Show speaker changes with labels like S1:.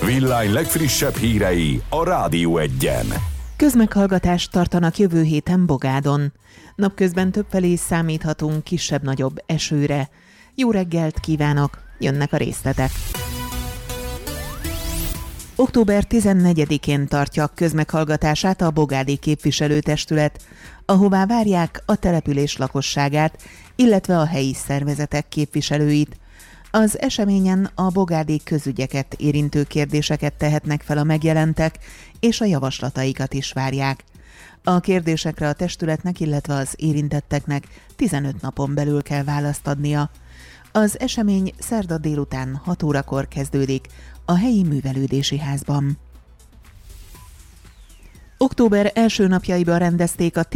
S1: Villány legfrissebb hírei a Rádió Egyen.
S2: Közmeghallgatást tartanak jövő héten Bogádon. Napközben többfelé számíthatunk kisebb-nagyobb esőre. Jó reggelt kívánok, jönnek a részletek. Október 14-én tartja közmeghallgatását a bogádi képviselőtestület, ahová várják a település lakosságát, illetve a helyi szervezetek képviselőit. Az eseményen a bogádi közügyeket érintő kérdéseket tehetnek fel a megjelentek, és a javaslataikat is várják. A kérdésekre a testületnek, illetve az érintetteknek 15 napon belül kell választ adnia. Az esemény szerda délután 6 órakor kezdődik a helyi művelődési házban. Október első napjaiban rendezték a